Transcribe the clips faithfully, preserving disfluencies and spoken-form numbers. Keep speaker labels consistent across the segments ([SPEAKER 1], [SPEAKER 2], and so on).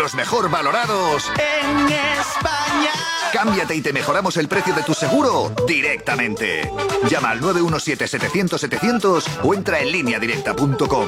[SPEAKER 1] Los mejor valorados
[SPEAKER 2] en España.
[SPEAKER 1] Cámbiate y te mejoramos el precio de tu seguro directamente. Llama al nueve uno siete, setecientos, setecientos o entra en línea directa punto com.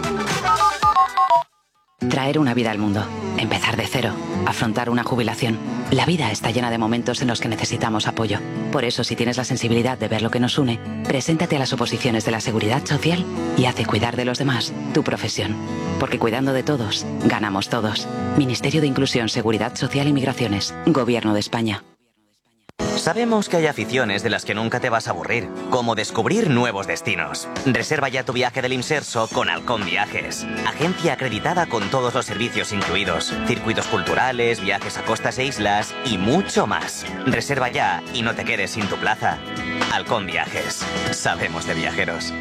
[SPEAKER 3] Traer una vida al mundo, empezar de cero, afrontar una jubilación. La vida está llena de momentos en los que necesitamos apoyo. Por eso, si tienes la sensibilidad de ver lo que nos une, preséntate a las oposiciones de la Seguridad Social y hace cuidar de los demás tu profesión. Porque cuidando de todos, ganamos todos. Ministerio de Inclusión, Seguridad Social y Migraciones. Gobierno de España.
[SPEAKER 4] Sabemos que hay aficiones de las que nunca te vas a aburrir, como descubrir nuevos destinos. Reserva ya tu viaje del Imserso con Halcón Viajes. Agencia acreditada con todos los servicios incluidos. Circuitos culturales, viajes a costas e islas y mucho más. Reserva ya y no te quedes sin tu plaza. Halcón Viajes. Sabemos de viajeros.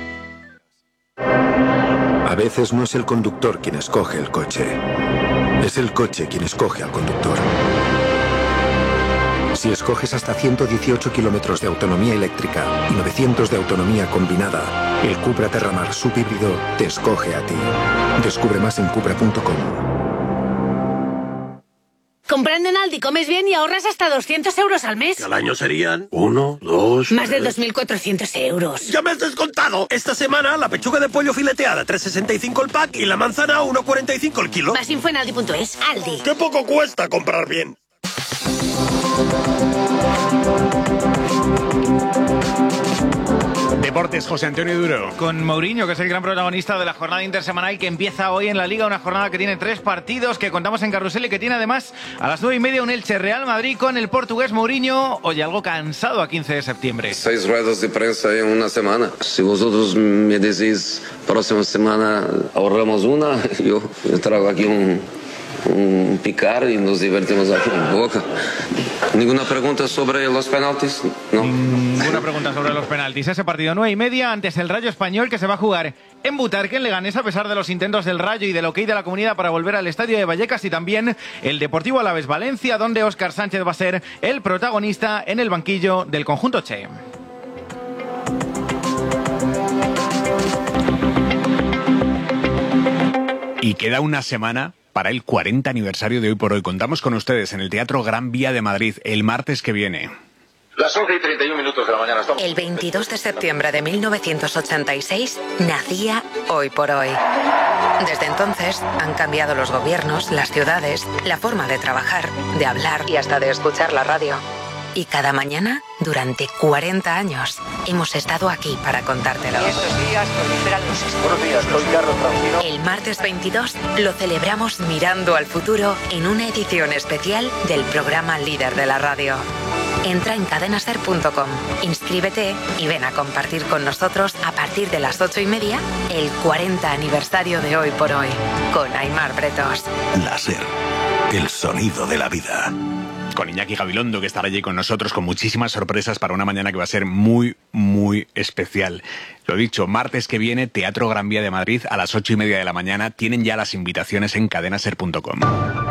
[SPEAKER 5] A veces no es el conductor quien escoge el coche. Es el coche quien escoge al conductor. Si escoges hasta ciento dieciocho kilómetros de autonomía eléctrica y novecientos de autonomía combinada, el Cupra Terramar subhíbrido te escoge a ti. Descubre más en cupra punto com.
[SPEAKER 6] Comprando en Aldi comes bien y ahorras hasta doscientos euros al mes.
[SPEAKER 7] Que al año serían uno, dos...
[SPEAKER 6] Más de
[SPEAKER 7] tres...
[SPEAKER 6] dos mil cuatrocientos euros.
[SPEAKER 7] ¡Ya me has descontado! Esta semana la pechuga de pollo fileteada tres sesenta y cinco el pack y la manzana uno cuarenta y cinco el kilo.
[SPEAKER 6] Más info en aldi punto es. Aldi.
[SPEAKER 7] ¡Qué poco cuesta comprar bien!
[SPEAKER 8] Deportes, José Antonio Duro.
[SPEAKER 9] Con Mourinho, que es el gran protagonista de la jornada intersemanal que empieza hoy en la Liga, una jornada que tiene tres partidos que contamos en Carrusel y que tiene además a las nueve y media un Elche Real Madrid con el portugués Mourinho. Oye, algo cansado a quince de septiembre.
[SPEAKER 10] Seis ruedas de prensa en una semana. Si vosotros me decís próxima semana ahorramos una, yo, yo traigo aquí un... un picar y nos divertimos aquí en Boca. ¿Ninguna pregunta sobre los penaltis? No.
[SPEAKER 9] Ninguna pregunta sobre los penaltis. Ese partido nueve y media antes el Rayo Español, que se va a jugar en Butarque, en Leganés, a pesar de los intentos del Rayo y del ok de la comunidad para volver al estadio de Vallecas, y también el Deportivo Alavés Valencia, donde Óscar Sánchez va a ser el protagonista en el banquillo del conjunto Che.
[SPEAKER 8] Y queda una semana para el cuarenta aniversario de Hoy por Hoy. Contamos con ustedes en el Teatro Gran Vía de Madrid el martes que viene.
[SPEAKER 11] Las once y treinta y un minutos de la mañana. Estamos...
[SPEAKER 12] El veintidós de septiembre de mil novecientos ochenta y seis nacía Hoy por Hoy. Desde entonces han cambiado los gobiernos, las ciudades, la forma de trabajar, de hablar y hasta de escuchar la radio. Y cada mañana, durante cuarenta años, hemos estado aquí para contártelo.
[SPEAKER 13] Y estos días proliferan los estudios.
[SPEAKER 11] Buenos días, soy Carlos Tranquilo.
[SPEAKER 12] El martes veintidós lo celebramos mirando al futuro en una edición especial del programa líder de la radio. Entra en cadena ser punto com, inscríbete y ven a compartir con nosotros a partir de las ocho y media el cuarenta aniversario de Hoy por Hoy, con Aimar Bretos.
[SPEAKER 14] La Ser, el sonido de la vida.
[SPEAKER 8] Con Iñaki Gabilondo, que estará allí con nosotros con muchísimas sorpresas para una mañana que va a ser muy, muy especial. Lo dicho, martes que viene, Teatro Gran Vía de Madrid a las ocho y media de la mañana. Tienen ya las invitaciones en cadena ser punto com.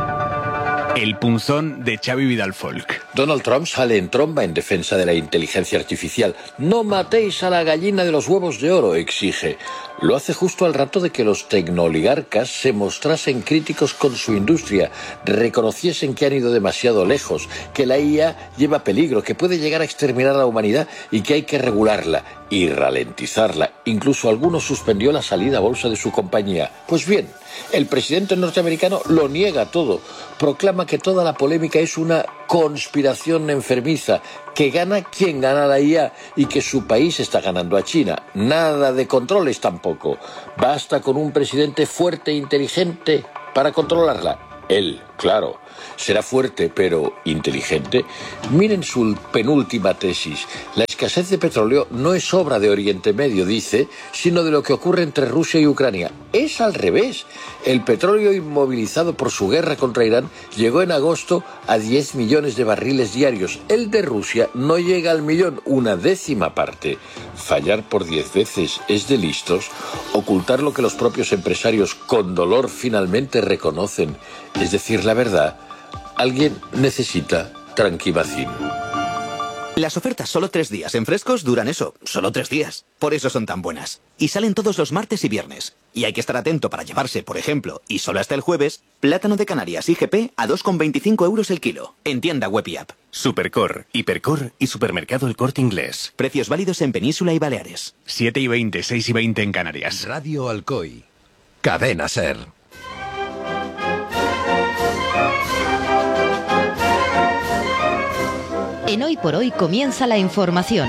[SPEAKER 8] El punzón de Xavi Vidal Folk.
[SPEAKER 15] Donald Trump sale en tromba en defensa de la inteligencia artificial. No matéis a la gallina de los huevos de oro, exige. Lo hace justo al rato de que los tecnooligarcas se mostrasen críticos con su industria, reconociesen que han ido demasiado lejos, que la I A lleva peligro, que puede llegar a exterminar a la humanidad y que hay que regularla y ralentizarla. Incluso algunos suspendió la salida a bolsa de su compañía. Pues bien, el presidente norteamericano lo niega todo. Proclama que toda la polémica es una conspiración enfermiza, que gana quien gana la I A y que su país está ganando a China. Nada de controles tampoco. Basta con un presidente fuerte e inteligente para controlarla. Él, claro, será fuerte pero inteligente. Miren su penúltima tesis. La escasez de petróleo no es obra de Oriente Medio, dice, sino de lo que ocurre entre Rusia y Ucrania. Es al revés. El petróleo inmovilizado por su guerra contra Irán llegó en agosto a diez millones de barriles diarios. El de Rusia no llega al millón, una décima parte. Fallar por diez veces es de listos. Ocultar lo que los propios empresarios con dolor finalmente reconocen, es decir, la verdad. Alguien necesita Tranquimacin.
[SPEAKER 16] Las ofertas solo tres días en Frescos duran eso, solo tres días. Por eso son tan buenas. Y salen todos los martes y viernes. Y hay que estar atento para llevarse, por ejemplo, y solo hasta el jueves, plátano de Canarias I G P a dos con veinticinco euros el kilo. En tienda web y app.
[SPEAKER 17] Supercor, Hipercor y Supermercado El Corte Inglés.
[SPEAKER 16] Precios válidos en Península y Baleares.
[SPEAKER 8] siete y veinte, seis y veinte en Canarias.
[SPEAKER 18] Radio Alcoy. Cadena SER.
[SPEAKER 19] En Hoy por Hoy comienza la información.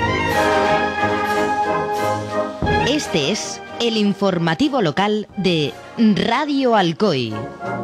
[SPEAKER 19] Este es el informativo local de Radio Alcoy.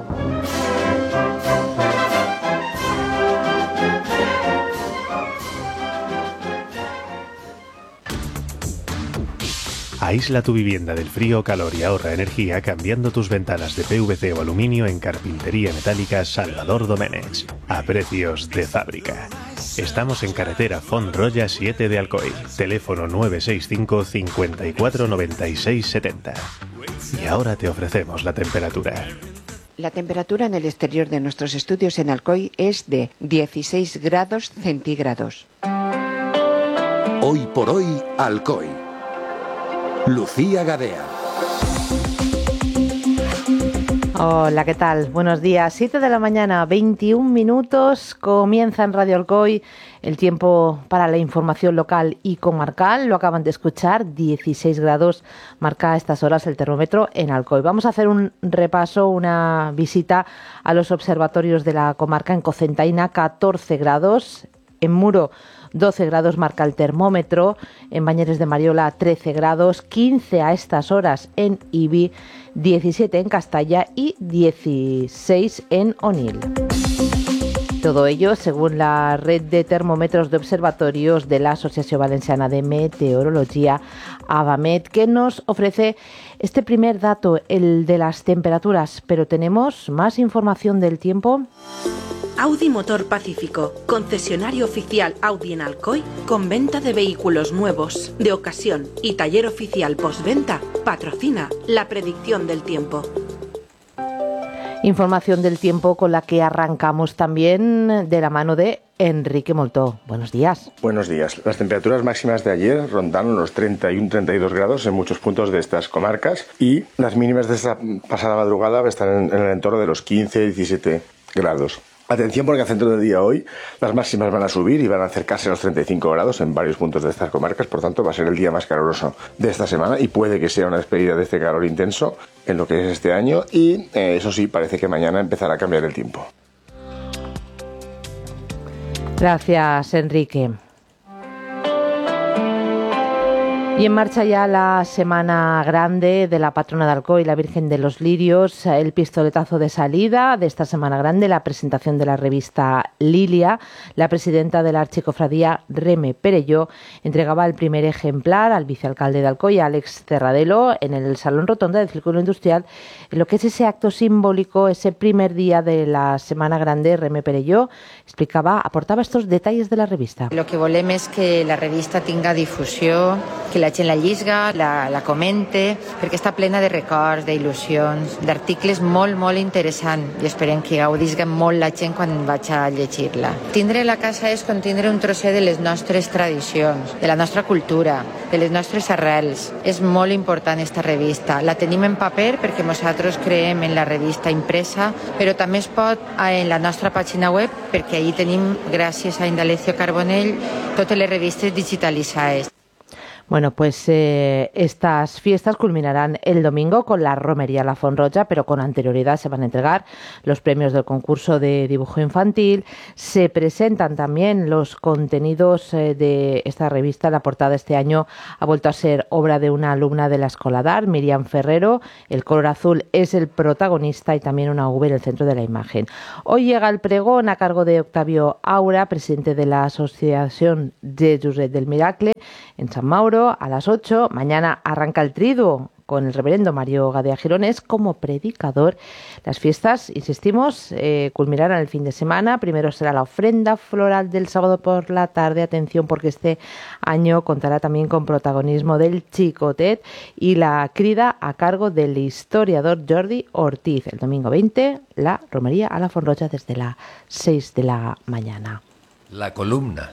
[SPEAKER 20] Aísla tu vivienda del frío o calor y ahorra energía cambiando tus ventanas de P V C o aluminio en Carpintería Metálica Salvador Doménech, a precios de fábrica. Estamos en carretera Font-Roya siete de Alcoy, teléfono nueve seis cinco, cincuenta y cuatro, noventa y seis, setenta. Y ahora te ofrecemos la temperatura.
[SPEAKER 21] La temperatura en el exterior de nuestros estudios en Alcoy es de dieciséis grados centígrados.
[SPEAKER 18] Hoy por hoy, Alcoy. Lucía Gadea.
[SPEAKER 22] Hola, ¿qué tal? Buenos días. siete de la mañana, veintiún minutos. Comienza en Radio Alcoy el tiempo para la información local y comarcal. Lo acaban de escuchar, dieciséis grados marca a estas horas el termómetro en Alcoy. Vamos a hacer un repaso, una visita a los observatorios de la comarca. En Cocentaina, catorce grados. En Muro, doce grados marca el termómetro. En Bañeres de Mariola, trece grados. quince a estas horas en Ibi, diecisiete en Castalla y dieciséis en Onil. Todo ello según la red de termómetros de observatorios de la Asociación Valenciana de Meteorología, AVAMET, que nos ofrece este primer dato, el de las temperaturas. Pero tenemos más información del tiempo.
[SPEAKER 23] Audi Motor Pacífico, concesionario oficial Audi en Alcoy, con venta de vehículos nuevos, de ocasión y taller oficial postventa, patrocina la predicción del tiempo.
[SPEAKER 22] Información del tiempo con la que arrancamos también de la mano de Enrique Moltó. Buenos días.
[SPEAKER 24] Buenos días. Las temperaturas máximas de ayer rondaron los treinta y uno a treinta y dos grados en muchos puntos de estas comarcas y las mínimas de esta pasada madrugada están en, en el entorno de los quince a diecisiete grados. Atención porque al centro del día hoy las máximas van a subir y van a acercarse a los treinta y cinco grados en varios puntos de estas comarcas, por tanto va a ser el día más caluroso de esta semana y puede que sea una despedida de este calor intenso en lo que es este año y eh, eso sí, parece que mañana empezará a cambiar el tiempo.
[SPEAKER 22] Gracias, Enrique. Y en marcha ya la Semana Grande de la Patrona de Alcoy, la Virgen de los Lirios, el pistoletazo de salida de esta Semana Grande, la presentación de la revista Lilia. La presidenta de la Archicofradía, Reme Perelló, entregaba el primer ejemplar al vicealcalde de Alcoy, Alex Cerradelo, en el Salón Rotonda del Círculo Industrial. En lo que es ese acto simbólico, ese primer día de la Semana Grande, Reme Perelló explicaba, aportava estos detalles de la revista.
[SPEAKER 25] Lo que volem és que la revista tinga difusió, que la gent la llisga, la, la comente, perquè està plena de records, d'il·lusions, d'articles molt, molt interessants i esperem que gaudisca molt la gent quan vaig a llegir-la. Tindre la casa és contindre un trosset de les nostres tradicions, de la nostra cultura, de les nostres arrels. És molt important esta revista. La tenim en paper perquè nosaltres creem en la revista impresa, però també es pot en la nostra pàgina web perquè allí tenim, gràcies a Indalecio Carbonell, totes les revistes digitalitzades.
[SPEAKER 22] Bueno, pues eh, estas fiestas culminarán el domingo con la romería La Font-Roja, pero con anterioridad se van a entregar los premios del concurso de dibujo infantil. Se presentan también los contenidos eh, de esta revista. La portada este año ha vuelto a ser obra de una alumna de la Escoladar, Miriam Ferrero. El color azul es el protagonista y también una V en el centro de la imagen. Hoy llega el pregón a cargo de Octavio Aura, presidente de la Asociación de Josep del Miracle, en San Mauro, a las ocho. Mañana arranca el triduo con el reverendo Mario Gadea Girones como predicador. Las fiestas, insistimos, eh, culminarán el fin de semana. Primero será la ofrenda floral del sábado por la tarde. Atención, porque este año contará también con protagonismo del Chicotet y la crida a cargo del historiador Jordi Ortiz. El domingo veinte, la romería a la Font-Roja desde las seis de la mañana.
[SPEAKER 18] La columna.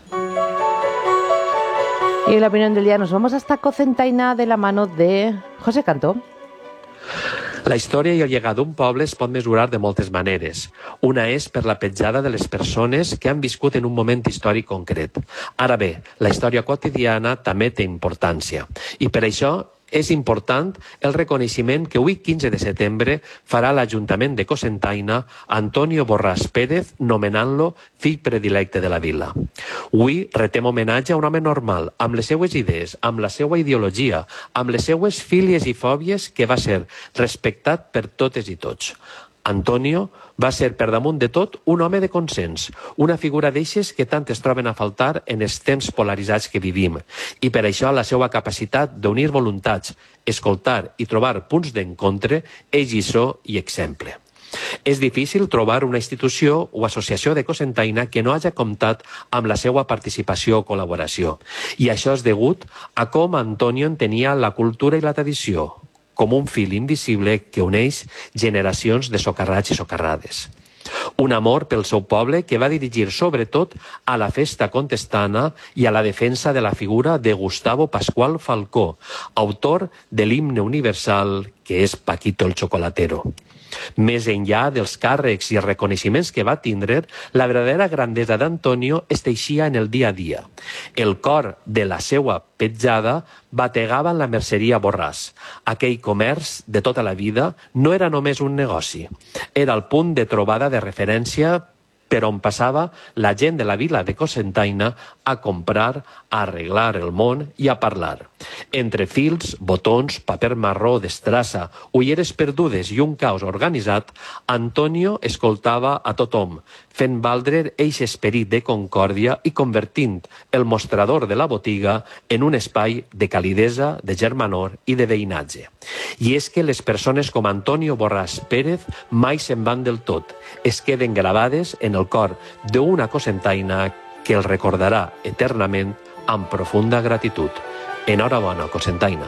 [SPEAKER 22] Y en la opinión del día nos vamos hasta Cocentaina de la mano de José Cantó.
[SPEAKER 1] La història i el llegat d'un poble es pot mesurar de moltes maneres. Una és per la petjada de les persones que han viscut en un moment històric concret. Ara bé, la història quotidiana també té importància. I per això és important el reconeixement que avui, quinze de setembre, farà l'Ajuntament de Cocentaina Antonio Borràs Pérez, nomenant-lo fill predilecte de la vila. Avui retem homenatge a un home normal, amb les seues idees, amb la seva ideologia, amb les seues fílies i fòbies, que va ser respectat per totes i tots. Antonio va ser, per damunt de tot, un home de consens, una figura d'eixes que tant es troben a faltar en els temps polaritzats que vivim, i per això la seva capacitat d'unir voluntats, escoltar i trobar punts d'encontre és lliçó i exemple. És difícil trobar una institució o associació de Cocentaina que no hagi comptat amb la seva participació o col·laboració, i això és degut a com Antonio entenia la cultura i la tradició, com un fil invisible que uneix generacions de socarrats i socarrades. Un amor pel seu poble que va dirigir sobretot a la festa contestana i a la defensa de la figura de Gustavo Pascual Falcó, autor de l'himne universal que és Paquito el Chocolatero. Més enllà dels càrrecs i reconeixements que va tindre, la verdadera grandesa d'Antonio es teixia en el dia a dia. El cor de la seva petjada bategava en la merceria Borràs. Aquell comerç de tota la vida no era només un negoci. Era el punt de trobada de referència per on passava la gent de la vila de Cocentaina a comprar, a arreglar el món i a parlar. Entre fils, botons, paper marró, destrassa, ulleres perdudes i un caos organitzat, Antonio escoltava a tothom, fent valdre eix esperit de concòrdia i convertint el mostrador de la botiga en un espai de calidesa, de germanor i de veïnatge. I és que les persones com Antonio Borràs Pérez mai se'n van del tot, es queden gravades en el cor d'una cocentaina que el recordarà eternament amb profunda gratitud. Enhorabona, Cocentaina.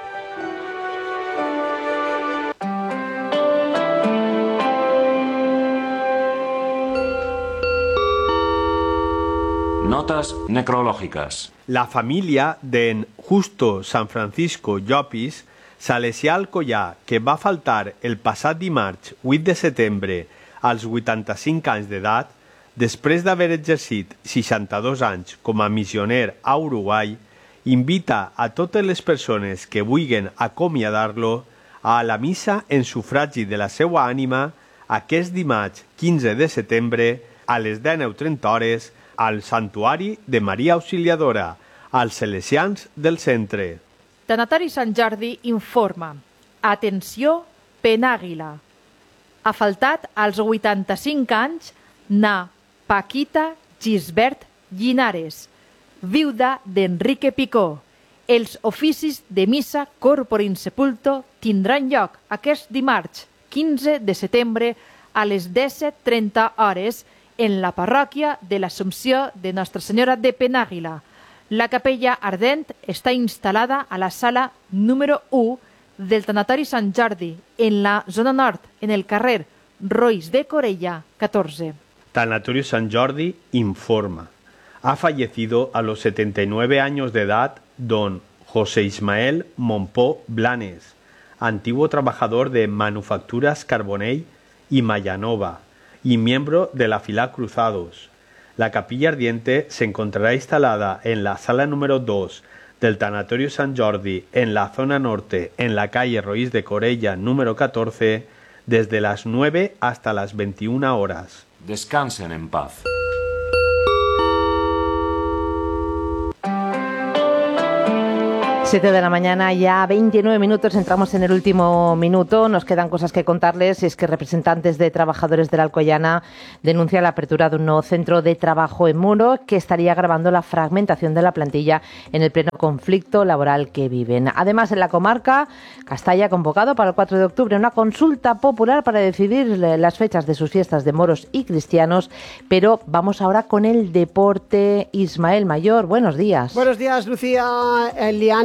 [SPEAKER 2] Notas necrológicas.
[SPEAKER 3] La família d'en Justo San Francisco Llopis, salesià Alcoyà, que va faltar el passat dimarts vuit de setembre als vuitanta-cinc anys d'edat, després d'haver exercit seixanta-dos anys com a missioner a Uruguai, invita a totes les persones que vulguin acomiadar-lo a la missa en sufragi de la seva ànima aquest dimarts quinze de setembre a les dinou trenta hores al Santuari de Maria Auxiliadora, als Salesians del centre.
[SPEAKER 4] Tanatori Sant Jordi informa. Atenció, Penàguila. Ha faltat als vuitanta-cinc anys na Paquita Gisbert Llinares, viuda d'Enrique Picó. Els oficis de missa corpore in sepulto tindran lloc aquest dimarts quinze de setembre a les disset trenta hores en la parròquia de l'Assumpció de Nostra Senyora de Penàguila. La capella ardent està instal·lada a la sala número u del Tanatori Sant Jordi, en la zona nord, en el carrer Roís de Corella, catorze.
[SPEAKER 3] Tanatorio San Jordi informa. Ha fallecido a los setenta y nueve años de edad don José Ismael Monpó Blanes, antiguo trabajador de Manufacturas Carbonell y Mayanova y miembro de la fila Cruzados. La capilla ardiente se encontrará instalada en la sala número dos del Tanatorio San Jordi en la zona norte, en la calle Roís de Corella número catorce, desde las nueve hasta las veintiuna horas.
[SPEAKER 2] Descansen en paz.
[SPEAKER 22] siete de la mañana, ya veintinueve minutos, entramos en el último minuto, nos quedan cosas que contarles, y es que representantes de trabajadores de la Alcoyana denuncian la apertura de un nuevo centro de trabajo en Muro que estaría agravando la fragmentación de la plantilla en el pleno conflicto laboral que viven. Además, en la comarca, Castalla ha convocado para el cuatro de octubre una consulta popular para decidir las fechas de sus fiestas de moros y cristianos, pero vamos ahora con el deporte. Ismael Mayor, buenos días.
[SPEAKER 5] Buenos días, Lucía. El Lian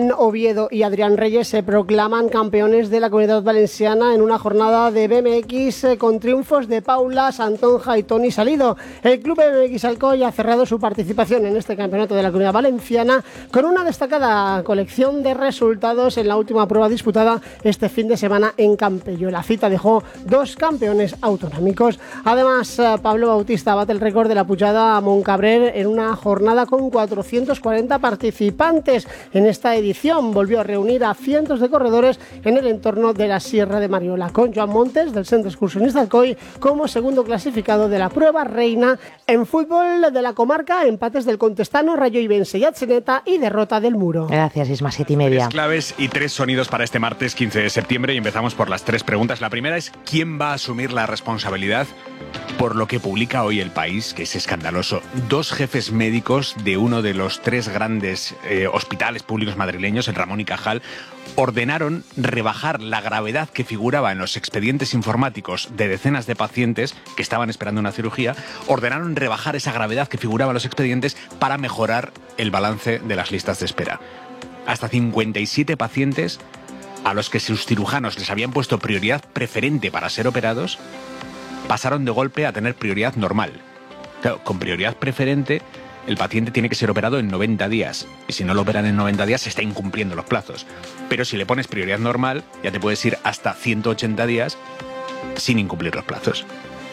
[SPEAKER 5] Juan Oviedo y Adrián Reyes se proclaman campeones de la Comunidad Valenciana en una jornada de B M X con triunfos de Paula Santonja y Toni Salido. El Club B M X Alcoy ha cerrado su participación en este campeonato de la Comunidad Valenciana con una destacada colección de resultados en la última prueba disputada este fin de semana en Campello. La cita dejó dos campeones autonómicos. Además, Pablo Bautista bate el récord de la pujada a Montcabrer en una jornada con cuatrocientos cuarenta participantes. En esta edición volvió a reunir a cientos de corredores en el entorno de la Sierra de Mariola, con Joan Montes del Centro Excursionista Alcoy como segundo clasificado de la prueba reina. En fútbol de la comarca, empates del Contestano, Rayo Ibense y Atzeneta y derrota del Muro.
[SPEAKER 22] Gracias, Isma, siete y media.
[SPEAKER 8] Tres claves y tres sonidos para este martes quince de septiembre y empezamos por las tres preguntas. La primera es: ¿quién va a asumir la responsabilidad por lo que publica hoy El País, que es escandaloso? Dos jefes médicos de uno de los tres grandes eh, hospitales públicos madrileños, el Ramón y Cajal, ordenaron rebajar la gravedad que figuraba en los expedientes informáticos de decenas de pacientes que estaban esperando una cirugía. Ordenaron rebajar esa gravedad que figuraba en los expedientes para mejorar el balance de las listas de espera. Hasta cincuenta y siete pacientes a los que sus cirujanos les habían puesto prioridad preferente para ser operados pasaron de golpe a tener prioridad normal. Claro, con prioridad preferente el paciente tiene que ser operado en noventa días y si no lo operan en noventa días se está incumpliendo los plazos. Pero si le pones prioridad normal ya te puedes ir hasta ciento ochenta días sin incumplir los plazos.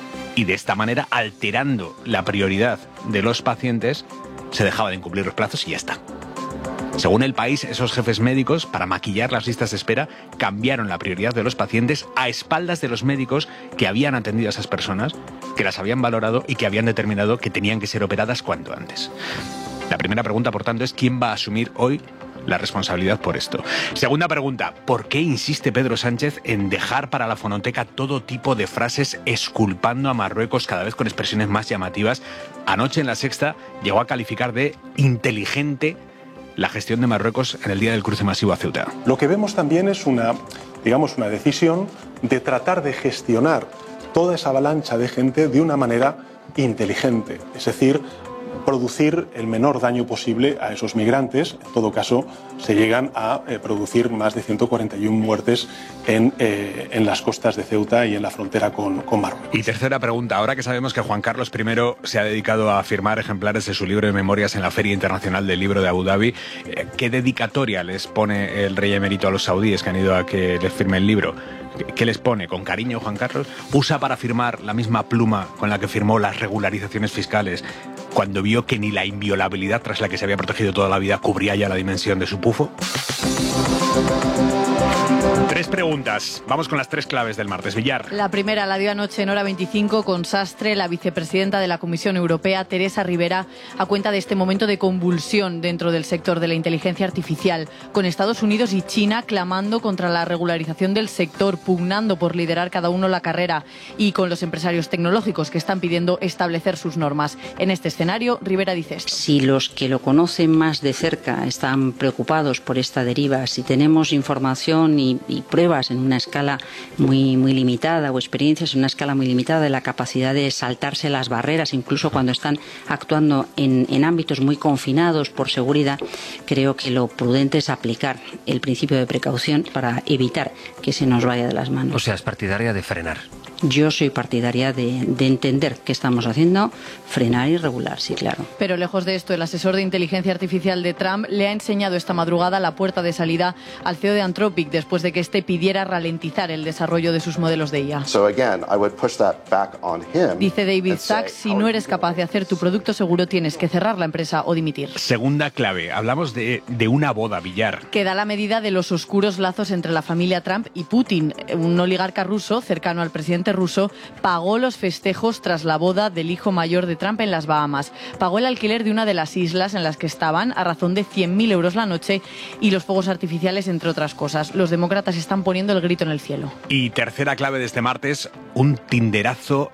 [SPEAKER 8] Y de esta manera, alterando la prioridad de los pacientes, se dejaba de incumplir los plazos y ya está. Según El País, esos jefes médicos, para maquillar las listas de espera, cambiaron la prioridad de los pacientes a espaldas de los médicos que habían atendido a esas personas, que las habían valorado y que habían determinado que tenían que ser operadas cuanto antes. La primera pregunta, por tanto, es: ¿quién va a asumir hoy la responsabilidad por esto? Segunda pregunta: ¿por qué insiste Pedro Sánchez en dejar para la fonoteca todo tipo de frases exculpando a Marruecos, cada vez con expresiones más llamativas? Anoche en La Sexta llegó a calificar de inteligente la gestión de Marruecos en el día del cruce masivo a Ceuta.
[SPEAKER 6] Lo que vemos también es una, digamos, una decisión de tratar de gestionar toda esa avalancha de gente de una manera inteligente, es decir, producir el menor daño posible a esos migrantes. En todo caso, se llegan a eh, producir más de ciento cuarenta y una muertes en, eh, en las costas de Ceuta y en la frontera con, con Marruecos.
[SPEAKER 8] Y tercera pregunta: ahora que sabemos que Juan Carlos primero se ha dedicado a firmar ejemplares de su libro de memorias en la Feria Internacional del Libro de Abu Dhabi, ¿qué dedicatoria les pone el rey emérito a los saudíes que han ido a que les firme el libro? ¿Qué les pone? ¿Con cariño, Juan Carlos? ¿Usa para firmar la misma pluma con la que firmó las regularizaciones fiscales cuando vio que ni la inviolabilidad tras la que se había protegido toda la vida cubría ya la dimensión de su pufo? Tres preguntas. Vamos con las tres claves del martes. Villar.
[SPEAKER 7] La primera la dio anoche en Hora veinticinco con Sastre, la vicepresidenta de la Comisión Europea, Teresa Rivera, a cuenta de este momento de convulsión dentro del sector de la inteligencia artificial, con Estados Unidos y China clamando contra la regularización del sector, pugnando por liderar cada uno la carrera, y con los empresarios tecnológicos que están pidiendo establecer sus normas. En este escenario, Rivera dice esto:
[SPEAKER 9] si los que lo conocen más de cerca están preocupados por esta deriva, si tenemos información y, y pruebas en una escala muy, muy limitada o experiencias en una escala muy limitada de la capacidad de saltarse las barreras, incluso cuando están actuando en, en ámbitos muy confinados por seguridad, creo que lo prudente es aplicar el principio de precaución para evitar que se nos vaya de las manos.
[SPEAKER 18] O sea, es partidaria de frenar.
[SPEAKER 9] Yo soy partidaria de, de entender qué estamos haciendo, frenar y regular, sí, claro.
[SPEAKER 7] Pero lejos de esto, el asesor de inteligencia artificial de Trump le ha enseñado esta madrugada la puerta de salida al C E O de Anthropic después de que este pidiera ralentizar el desarrollo de sus modelos de I A.
[SPEAKER 10] So again, I would push that back on him.
[SPEAKER 7] Dice David Sachs, si no eres capaz de hacer tu producto seguro tienes que cerrar la empresa o dimitir.
[SPEAKER 8] Segunda clave, hablamos de, de una boda, Villar.
[SPEAKER 7] Que da la medida de los oscuros lazos entre la familia Trump y Putin. Un oligarca ruso cercano al presidente ruso pagó los festejos tras la boda del hijo mayor de Trump en las Bahamas. Pagó el alquiler de una de las islas en las que estaban a razón de cien mil euros la noche y los fuegos artificiales, entre otras cosas. Los demócratas están poniendo el grito en el cielo.
[SPEAKER 8] Y tercera clave de este martes, un tinderazo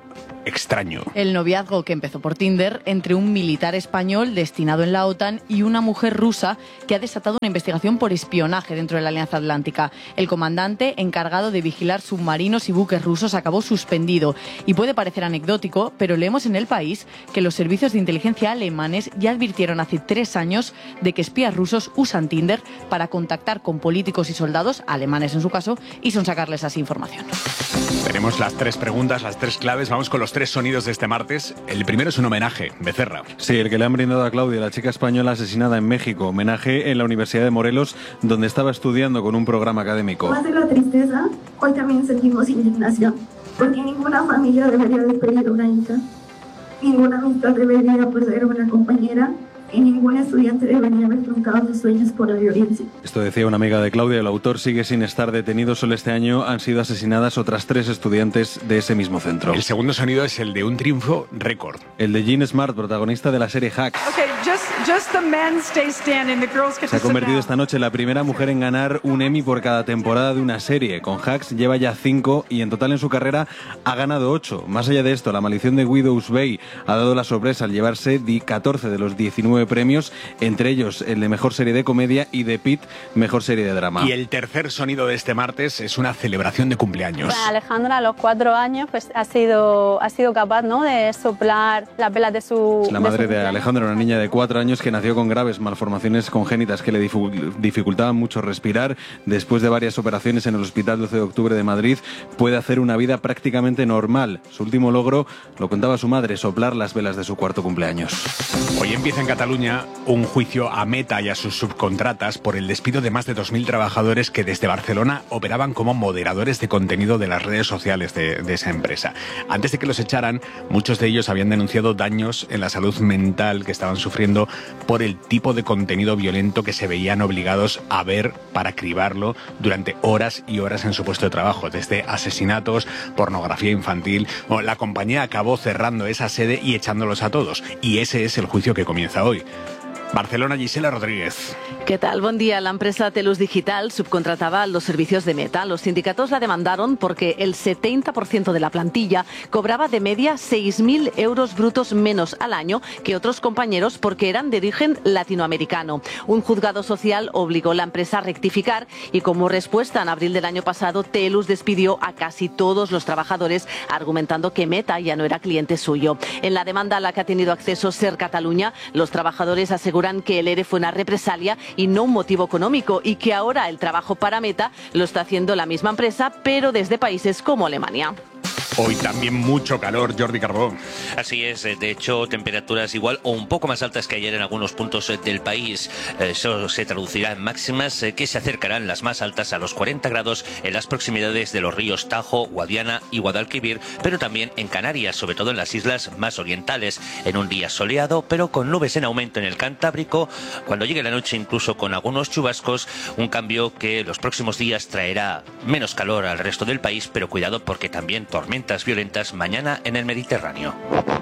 [SPEAKER 8] extraño.
[SPEAKER 7] El noviazgo que empezó por Tinder entre un militar español destinado en la OTAN y una mujer rusa que ha desatado una investigación por espionaje dentro de la Alianza Atlántica. El comandante encargado de vigilar submarinos y buques rusos acabó suspendido. Y puede parecer anecdótico, pero leemos en El País que los servicios de inteligencia alemanes ya advirtieron hace tres años de que espías rusos usan Tinder para contactar con políticos y soldados, alemanes en su caso, y sonsacarles así información.
[SPEAKER 8] Tenemos las tres preguntas, las tres claves. Vamos con los tres sonidos de este martes. El primero es un homenaje, Becerra.
[SPEAKER 11] Sí, el que le han brindado a Claudia, la chica española asesinada en México. Homenaje en la Universidad de Morelos, donde estaba estudiando con un programa académico.
[SPEAKER 12] Más de la tristeza, hoy también sentimos indignación, porque ninguna familia debería de perder una hija, ninguna amistad debería perder una compañera, y ningún estudiante debería haber truncado sus sueños por la violencia.
[SPEAKER 11] Esto decía una amiga de Claudia. El autor sigue sin estar detenido. Solo este año han sido asesinadas otras tres estudiantes de ese mismo centro.
[SPEAKER 8] El segundo sonido es el de un triunfo récord.
[SPEAKER 11] El de Gene Smart, protagonista de la serie Hacks.
[SPEAKER 13] Okay, just, just the men stay standing. The girls get
[SPEAKER 11] Se ha
[SPEAKER 13] to sit
[SPEAKER 11] convertido
[SPEAKER 13] down.
[SPEAKER 11] esta noche en la primera mujer en ganar un Emmy por cada temporada de una serie. Con Hacks lleva ya cinco y en total en su carrera ha ganado ocho. Más allá de esto, La maldición de Widow's Bay ha dado la sorpresa al llevarse catorce de los diecinueve premios, entre ellos el de Mejor Serie de Comedia y de Pitt, Mejor Serie de Drama.
[SPEAKER 8] Y el tercer sonido de este martes es una celebración de cumpleaños.
[SPEAKER 14] Bueno, Alejandra a los cuatro años pues ha sido, ha sido capaz, ¿no?, de soplar las velas de su...
[SPEAKER 11] Es la madre de, de Alejandra, una niña de cuatro años que nació con graves malformaciones congénitas que le dificultaban mucho respirar. Después de varias operaciones en el Hospital doce de octubre de Madrid, puede hacer una vida prácticamente normal. Su último logro, lo contaba su madre, soplar las velas de su cuarto cumpleaños.
[SPEAKER 8] Hoy empieza en Cataluña un juicio a Meta y a sus subcontratas por el despido de más de dos mil trabajadores que desde Barcelona operaban como moderadores de contenido de las redes sociales de, de esa empresa. Antes de que los echaran, muchos de ellos habían denunciado daños en la salud mental que estaban sufriendo por el tipo de contenido violento que se veían obligados a ver para cribarlo durante horas y horas en su puesto de trabajo, desde asesinatos, pornografía infantil. Bueno, la compañía acabó cerrando esa sede y echándolos a todos. Y ese es el juicio que comienza hoy. Barcelona, Gisela Rodríguez.
[SPEAKER 15] ¿Qué tal? Buen día. La empresa Telus Digital subcontrataba los servicios de Meta. Los sindicatos la demandaron porque el setenta por ciento de la plantilla cobraba de media seis mil euros brutos menos al año que otros compañeros porque eran de origen latinoamericano. Un juzgado social obligó a la empresa a rectificar y como respuesta en abril del año pasado Telus despidió a casi todos los trabajadores argumentando que Meta ya no era cliente suyo. En la demanda a la que ha tenido acceso Ser Catalunya, los trabajadores aseguran que el ERE fue una represalia y no un motivo económico y que ahora el trabajo para Meta lo está haciendo la misma empresa, pero desde países como Alemania.
[SPEAKER 8] Hoy también mucho calor, Jordi Carbó.
[SPEAKER 26] Así es, de hecho, temperaturas igual o un poco más altas que ayer en algunos puntos del país. Eso se traducirá en máximas que se acercarán las más altas a los cuarenta grados en las proximidades de los ríos Tajo, Guadiana y Guadalquivir, pero también en Canarias, sobre todo en las islas más orientales, en un día soleado, pero con nubes en aumento en el Cantábrico, cuando llegue la noche incluso con algunos chubascos, un cambio que los próximos días traerá menos calor al resto del país, pero cuidado porque también tormentas violentas mañana en el Mediterráneo.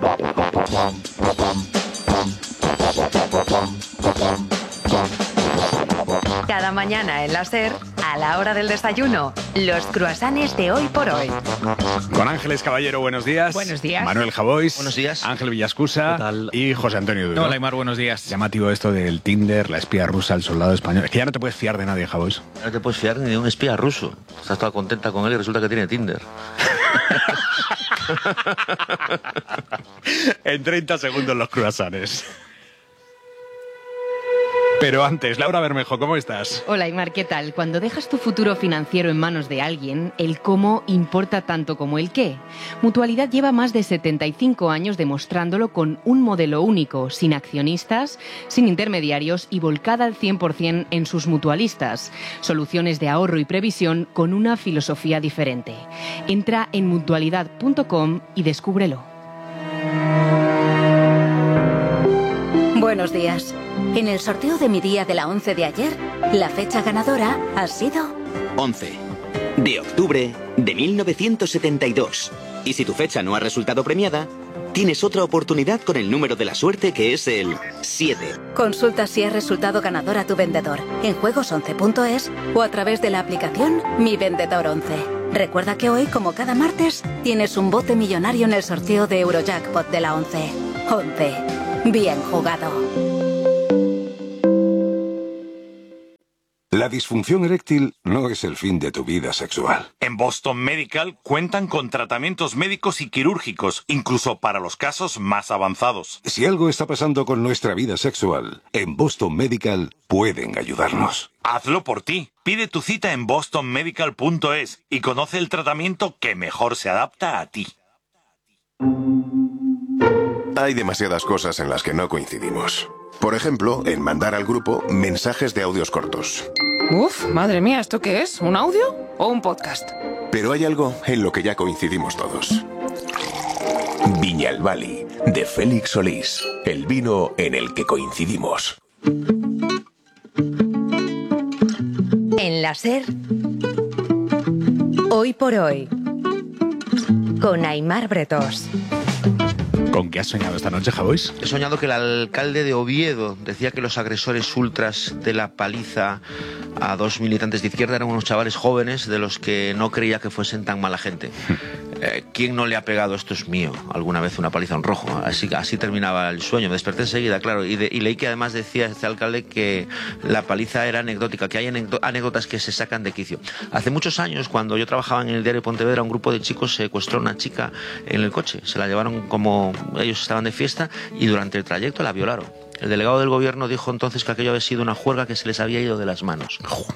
[SPEAKER 27] Cada mañana en la SER, a la hora del desayuno, los croissants de Hoy por Hoy.
[SPEAKER 8] Con Ángeles Caballero, buenos días.
[SPEAKER 27] Buenos días.
[SPEAKER 8] Manuel Javois.
[SPEAKER 26] Buenos días.
[SPEAKER 8] Ángel Villascusa. ¿Qué tal? Y José Antonio Duro.
[SPEAKER 28] Hola, Aymar, buenos días.
[SPEAKER 8] Llamativo esto del Tinder, la espía rusa, el soldado español. Es que ya no te puedes fiar de nadie, Javois.
[SPEAKER 26] No te puedes fiar ni de un espía ruso. Estás toda contenta con él y resulta que tiene Tinder.
[SPEAKER 8] En treinta segundos los croissants. Pero antes, Laura Bermejo, ¿cómo estás?
[SPEAKER 29] Hola, Aymar, ¿qué tal? Cuando dejas tu futuro financiero en manos de alguien, el cómo importa tanto como el qué. Mutualidad lleva más de setenta y cinco años demostrándolo con un modelo único, sin accionistas, sin intermediarios y volcada al cien por ciento en sus mutualistas. Soluciones de ahorro y previsión con una filosofía diferente. Entra en mutualidad punto com y descúbrelo.
[SPEAKER 30] Buenos días. En el sorteo de mi día de la once de ayer, la fecha ganadora ha sido...
[SPEAKER 16] once de octubre de mil novecientos setenta y dos. Y si tu fecha no ha resultado premiada, tienes otra oportunidad con el número de la suerte que es el siete.
[SPEAKER 30] Consulta si ha resultado ganador a tu vendedor en juegos once punto es o a través de la aplicación Mi Vendedor once. Recuerda que hoy, como cada martes, tienes un bote millonario en el sorteo de Eurojackpot de la once. once. Bien jugado.
[SPEAKER 1] La disfunción eréctil no es el fin de tu vida sexual.
[SPEAKER 4] En Boston Medical cuentan con tratamientos médicos y quirúrgicos, incluso para los casos más avanzados.
[SPEAKER 1] Si algo está pasando con nuestra vida sexual, en Boston Medical pueden ayudarnos.
[SPEAKER 4] Hazlo por ti. Pide tu cita en boston medical punto es y conoce el tratamiento que mejor se adapta a ti.
[SPEAKER 17] Hay demasiadas cosas en las que no coincidimos. Por ejemplo, en mandar al grupo mensajes de audios cortos.
[SPEAKER 19] Uf, madre mía, ¿esto qué es? ¿Un audio o un podcast?
[SPEAKER 17] Pero hay algo en lo que ya coincidimos todos. Viñalbali, de Félix Solís. El vino en el que coincidimos.
[SPEAKER 27] En la SER, Hoy por Hoy, con Aimar Bretós.
[SPEAKER 8] ¿Con qué has soñado esta noche, Javois?
[SPEAKER 20] He soñado que el alcalde de Oviedo decía que los agresores ultras de la paliza a dos militantes de izquierda eran unos chavales jóvenes de los que no creía que fuesen tan mala gente. Eh, ¿Quién no le ha pegado, esto es mío, alguna vez una paliza a un rojo? Así, así terminaba el sueño. Me desperté enseguida, claro, y, de, y leí que además decía este alcalde que la paliza era anecdótica, que hay anécdotas que se sacan de quicio. Hace muchos años, cuando yo trabajaba en el diario Pontevedra, un grupo de chicos secuestró a una chica en el coche. Se la llevaron como ellos estaban de fiesta y durante el trayecto la violaron. El delegado del gobierno dijo entonces que aquello había sido una juerga que se les había ido de las manos.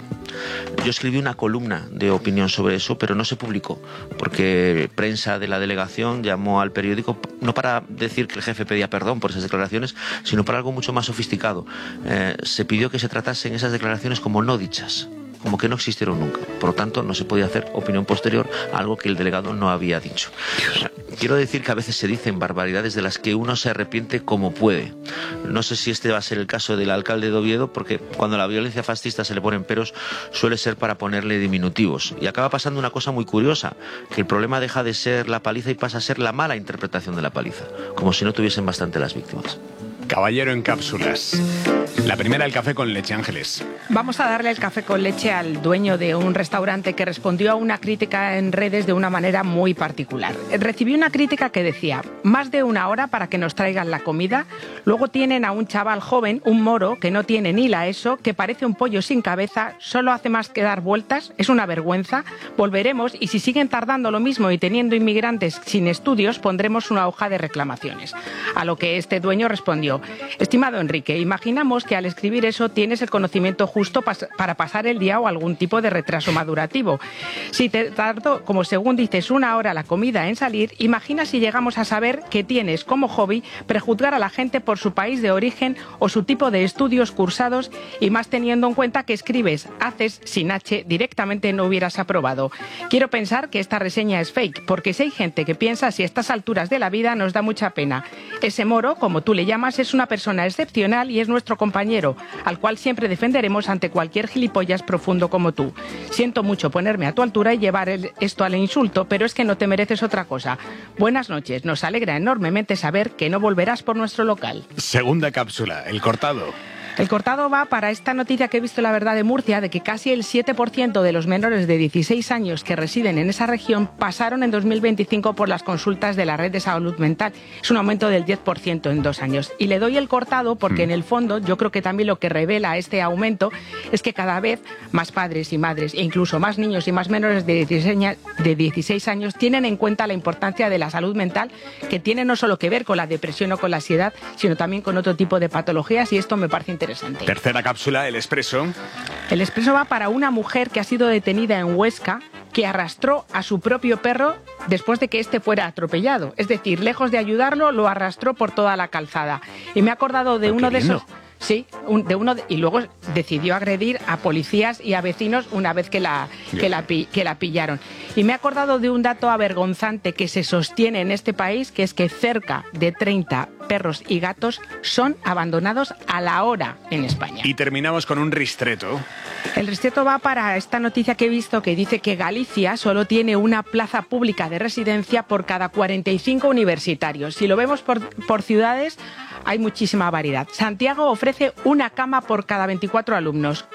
[SPEAKER 20] Yo escribí una columna de opinión sobre eso, pero no se publicó, porque prensa de la delegación llamó al periódico no para decir que el jefe pedía perdón por esas declaraciones, sino para algo mucho más sofisticado. Eh, se pidió que se tratasen esas declaraciones como no dichas, como que no existieron nunca. Por lo tanto, no se podía hacer opinión posterior a algo que el delegado no había dicho. Quiero decir que a veces se dicen barbaridades de las que uno se arrepiente como puede. No sé si este va a ser el caso del alcalde de Oviedo, porque cuando a la violencia fascista se le ponen peros, suele ser para ponerle diminutivos. Y acaba pasando una cosa muy curiosa, que el problema deja de ser la paliza y pasa a ser la mala interpretación de la paliza, como si no tuviesen bastante las víctimas.
[SPEAKER 8] Caballero en cápsulas. La primera, el café con leche, Ángeles.
[SPEAKER 21] Vamos a darle el café con leche al dueño de un restaurante que respondió a una crítica en redes de una manera muy particular. Recibí una crítica que decía: más de una hora para que nos traigan la comida, luego tienen a un chaval joven, un moro, que no tiene ni la ESO, que parece un pollo sin cabeza, solo hace más que dar vueltas, es una vergüenza, volveremos y si siguen tardando lo mismo y teniendo inmigrantes sin estudios, pondremos una hoja de reclamaciones. A lo que este dueño respondió: estimado Enrique, imaginamos que al escribir eso tienes el conocimiento justo pas- para pasar el día o algún tipo de retraso madurativo. Si te tardó, como según dices, una hora la comida en salir, imagina si llegamos a saber que tienes como hobby prejuzgar a la gente por su país de origen o su tipo de estudios cursados, y más teniendo en cuenta que escribes haces sin H, directamente no hubieras aprobado. Quiero pensar que esta reseña es fake, porque si hay gente que piensa así a estas alturas de la vida nos da mucha pena. Ese moro, como tú le llamas, es una persona excepcional y es nuestro compañero, al cual siempre defenderemos ante cualquier gilipollas profundo como tú. Siento mucho ponerme a tu altura y llevar el, esto al insulto, pero es que no te mereces otra cosa. Buenas noches, nos alegra enormemente saber que no volverás por nuestro local.
[SPEAKER 8] Segunda cápsula, el cortado.
[SPEAKER 21] El cortado va para esta noticia que he visto en La Verdad de Murcia, de que casi el siete por ciento de los menores de dieciséis años que residen en esa región pasaron en dos mil veinticinco por las consultas de la red de salud mental. Es un aumento del diez por ciento en dos años. Y le doy el cortado porque en el fondo yo creo que también lo que revela este aumento es que cada vez más padres y madres e incluso más niños y más menores de dieciséis años tienen en cuenta la importancia de la salud mental, que tiene no solo que ver con la depresión o con la ansiedad, sino también con otro tipo de patologías, y esto me parece interesante. Interesante.
[SPEAKER 8] Tercera cápsula, el expreso.
[SPEAKER 21] El expreso va para una mujer que ha sido detenida en Huesca, que arrastró a su propio perro después de que éste fuera atropellado. Es decir, lejos de ayudarlo, lo arrastró por toda la calzada. Y me he acordado de uno de esos... Sí, un, de uno de, y luego decidió agredir a policías y a vecinos una vez que la, que, la, que la pillaron. Y me he acordado de un dato avergonzante que se sostiene en este país, que es que cerca de treinta perros y gatos son abandonados a la hora en España.
[SPEAKER 8] Y terminamos con un ristreto.
[SPEAKER 21] El ristreto va para esta noticia que he visto, que dice que Galicia solo tiene una plaza pública de residencia por cada cuarenta y cinco universitarios. Si lo vemos por, por ciudades, hay muchísima variedad. Santiago ofrece una cama por cada veinticuatro alumnos.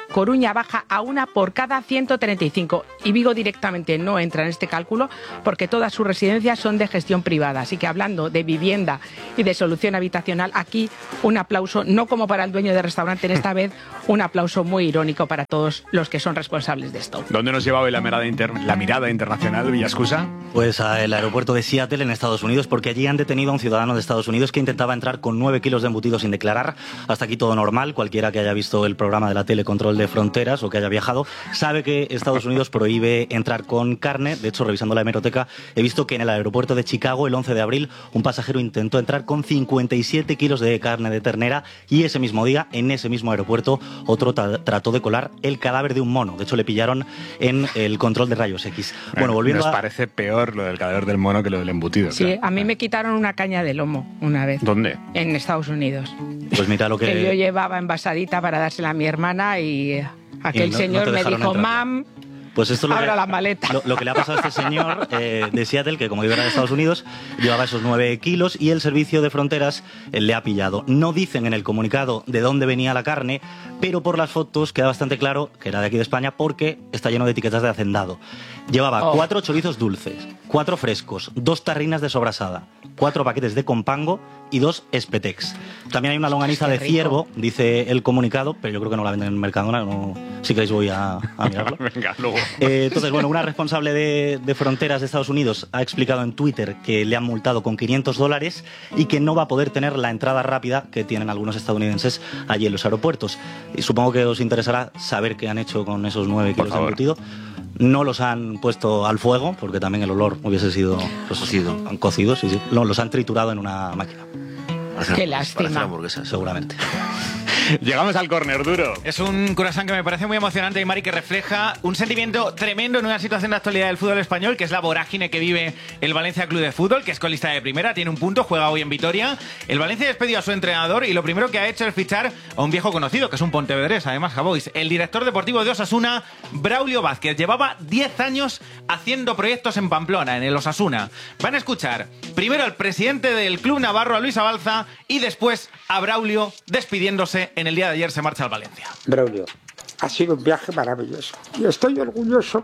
[SPEAKER 21] Coruña baja a una por cada ciento treinta y cinco. Y Vigo directamente no entra en este cálculo porque todas sus residencias son de gestión privada. Así que hablando de vivienda y de solución habitacional, aquí un aplauso, no como para el dueño del restaurante en esta vez, un aplauso muy irónico para todos los que son responsables de esto.
[SPEAKER 8] ¿Dónde nos lleva hoy la mirada, inter la mirada internacional, Villascusa?
[SPEAKER 2] Pues al aeropuerto de Seattle, en Estados Unidos, porque allí han detenido a un ciudadano de Estados Unidos que intentaba entrar con nueve kilos de embutido sin declarar. Hasta aquí todo normal. Cualquiera que haya visto el programa de la tele Control de Fronteras o que haya viajado sabe que Estados Unidos prohíbe entrar con carne. De hecho, revisando la hemeroteca, he visto que en el aeropuerto de Chicago, el once de abril, un pasajero intentó entrar con cincuenta y siete kilos de carne de ternera y ese mismo día, en ese mismo aeropuerto, otro tra trató de colar el cadáver de un mono. De hecho, le pillaron en el control de rayos X. Bueno,
[SPEAKER 8] bueno
[SPEAKER 2] volviendo
[SPEAKER 8] nos
[SPEAKER 2] a...
[SPEAKER 8] parece peor lo del cadáver del mono que lo del embutido.
[SPEAKER 21] Sí,
[SPEAKER 8] claro.
[SPEAKER 21] A mí me quitaron una caña de lomo una vez.
[SPEAKER 8] ¿Dónde?
[SPEAKER 21] En Estados Unidos.
[SPEAKER 2] Pues mira lo que...
[SPEAKER 21] que yo llevaba envasadita para dársela a mi hermana y aquel
[SPEAKER 2] y no,
[SPEAKER 21] señor
[SPEAKER 2] no
[SPEAKER 21] me dijo,
[SPEAKER 2] entrar.
[SPEAKER 21] mam,
[SPEAKER 2] pues esto lo
[SPEAKER 21] abra
[SPEAKER 2] que,
[SPEAKER 21] la maleta.
[SPEAKER 2] Lo, lo que le ha pasado a este señor eh, de Seattle, que como era de Estados Unidos, llevaba esos nueve kilos y el servicio de fronteras eh, le ha pillado. No dicen en el comunicado de dónde venía la carne, pero por las fotos queda bastante claro que era de aquí de España porque está lleno de etiquetas de hacendado. Llevaba oh. cuatro chorizos dulces, cuatro frescos, dos tarrinas de sobrasada, cuatro paquetes de compango y dos espetex. También hay una longaniza de ciervo, dice el comunicado, pero yo creo que no la venden en Mercadona, no, si queréis voy a, a mirarlo.
[SPEAKER 8] Venga, luego.
[SPEAKER 2] Eh, entonces, bueno, una responsable de, de fronteras de Estados Unidos ha explicado en Twitter que le han multado con quinientos dólares y que no va a poder tener la entrada rápida que tienen algunos estadounidenses allí en los aeropuertos. Y supongo que os interesará saber qué han hecho con esos nueve kilos de embutido. No los han puesto al fuego, porque también el olor hubiese sido... Pues, cocido. Han cocido, sí, sí. No, los han triturado en una máquina.
[SPEAKER 21] Qué lástima.
[SPEAKER 2] Seguramente.
[SPEAKER 8] Llegamos al córner duro.
[SPEAKER 3] Es un croissant que me parece muy emocionante, y Mari, que refleja un sentimiento tremendo en una situación de actualidad del fútbol español, que es la vorágine que vive el Valencia Club de Fútbol, que es colista de primera, tiene un punto, juega hoy en Vitoria. El Valencia despedió a su entrenador y lo primero que ha hecho es fichar a un viejo conocido, que es un pontevedrés, además, Javois, el director deportivo de Osasuna, Braulio Vázquez. Llevaba diez años haciendo proyectos en Pamplona, en el Osasuna. Van a escuchar primero al presidente del club navarro, a Luis Abalza, y después a Braulio despidiéndose. En el día de ayer se marcha al Valencia.
[SPEAKER 5] Braulio, ha sido un viaje maravilloso y estoy orgulloso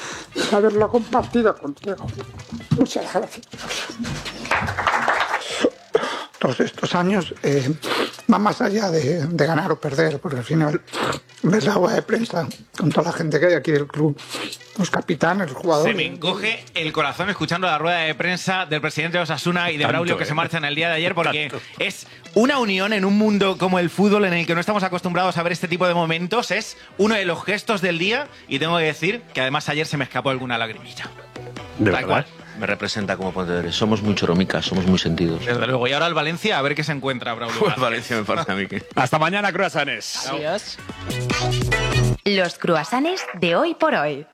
[SPEAKER 5] de haberlo compartido contigo. Muchas gracias. Todos estos años eh, van más allá de, de ganar o perder, porque al final ves la rueda de prensa con toda la gente que hay aquí del club, los capitanes, los jugadores.
[SPEAKER 3] Se me encoge el corazón escuchando la rueda de prensa del presidente de Osasuna y de
[SPEAKER 8] Tanto,
[SPEAKER 3] Braulio, que
[SPEAKER 8] eh.
[SPEAKER 3] se marchan el día de ayer, porque
[SPEAKER 8] Tanto.
[SPEAKER 3] es una unión en un mundo como el fútbol, en el que no estamos acostumbrados a ver este tipo de momentos. Es uno de los gestos del día, y tengo que decir que además ayer se me escapó alguna lagrimilla.
[SPEAKER 8] ¿De
[SPEAKER 3] Tal cual.
[SPEAKER 20] Me representa como pontevedrés. Somos muy choromicas, somos muy sentidos.
[SPEAKER 3] Desde luego. Y ahora al Valencia, a ver qué se encuentra, Braulio.
[SPEAKER 20] Pues Valencia me parece a mí que...
[SPEAKER 8] Hasta mañana, croissants.
[SPEAKER 21] Adiós.
[SPEAKER 27] Los croissants de hoy por hoy.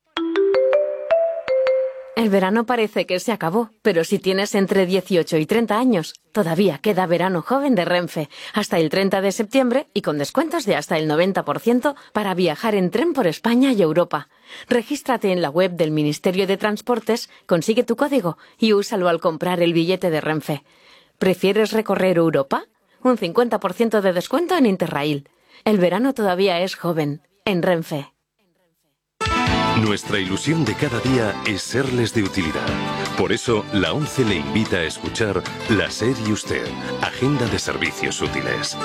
[SPEAKER 6] El verano parece que se acabó, pero si tienes entre dieciocho y treinta años, todavía queda verano joven de Renfe, hasta el treinta de septiembre y con descuentos de hasta el noventa por ciento para viajar en tren por España y Europa. Regístrate en la web del Ministerio de Transportes, consigue tu código y úsalo al comprar el billete de Renfe. ¿Prefieres recorrer Europa? Un cincuenta por ciento de descuento en Interrail. El verano todavía es joven, en Renfe.
[SPEAKER 1] Nuestra ilusión de cada día es serles de utilidad. Por eso, la ONCE le invita a escuchar La SER y Usted, Agenda de Servicios Útiles.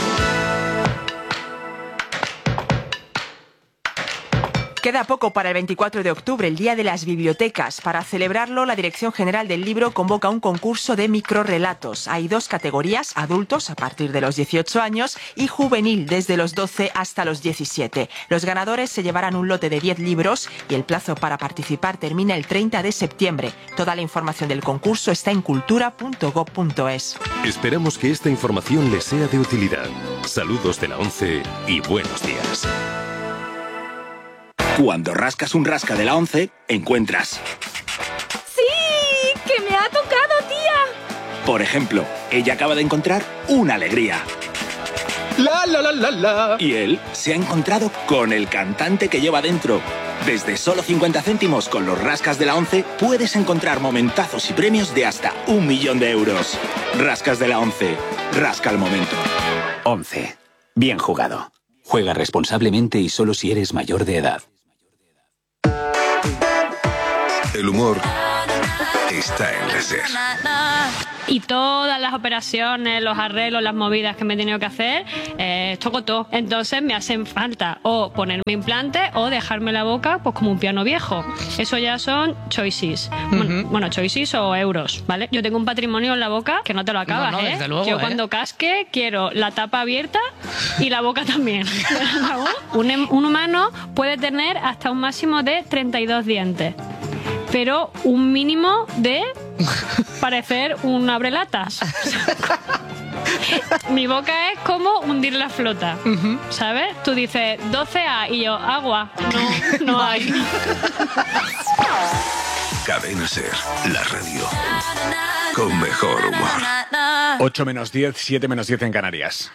[SPEAKER 18] Queda poco para el veinticuatro de octubre, el Día de las Bibliotecas. Para celebrarlo, la Dirección General del Libro convoca un concurso de microrrelatos. Hay dos categorías: adultos a partir de los dieciocho años y juvenil desde los doce hasta los diecisiete. Los ganadores se llevarán un lote de diez libros y el plazo para participar termina el treinta de septiembre. Toda la información del concurso está en cultura punto gob punto es.
[SPEAKER 1] Esperamos que esta información les sea de utilidad. Saludos de la ONCE y buenos días.
[SPEAKER 22] Cuando rascas un rasca de la ONCE, encuentras...
[SPEAKER 23] ¡Sí! ¡Que me ha tocado, tía!
[SPEAKER 22] Por ejemplo, ella acaba de encontrar una alegría.
[SPEAKER 23] ¡La, la, la, la, la!
[SPEAKER 22] Y él se ha encontrado con el cantante que lleva dentro. Desde solo cincuenta céntimos con los rascas de la ONCE puedes encontrar momentazos y premios de hasta un millón de euros. Rascas de la ONCE. Rasca el momento.
[SPEAKER 24] ONCE. Bien jugado.
[SPEAKER 7] Juega responsablemente y solo si eres mayor de edad.
[SPEAKER 17] El humor está en la SER.
[SPEAKER 9] Y todas las operaciones, los arreglos, las movidas que me he tenido que hacer, eh, toco todo. Entonces me hacen falta o ponerme implante o dejarme la boca pues como un piano viejo. Eso ya son choices. Uh-huh. Bueno, bueno, choices o euros, ¿vale? Yo tengo un patrimonio en la boca que no te lo acabas, no, no, ¿eh? Luego, Yo ¿eh? cuando casque quiero la tapa abierta y la boca también. un, un humano puede tener hasta un máximo de treinta y dos dientes. Pero un mínimo de parecer un abrelatas. Mi boca es como hundir la flota, uh-huh. ¿sabes? Tú dices doce A y yo, agua. No, no hay.
[SPEAKER 17] Cadena SER, la radio con mejor humor.
[SPEAKER 8] ocho menos diez, siete menos diez en Canarias.